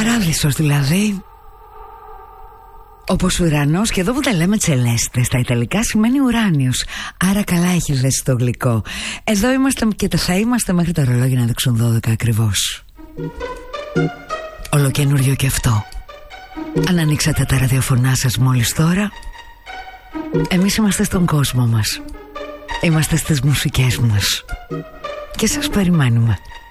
Παράδεισος δηλαδή. Όπως ουρανός, και εδώ που τα λέμε τσελέστε στα ιταλικά σημαίνει ουράνιος. Άρα καλά έχει δέσει το γλυκό. Εδώ είμαστε και θα είμαστε μέχρι το ρολόι να δείξουν 12 ακριβώς. Ολοκαινούριο και αυτό. Αν ανοίξατε τα ραδιοφωνά σας μόλις τώρα, εμείς είμαστε στον κόσμο μας. Είμαστε στις μουσικές μας και σας περιμένουμε.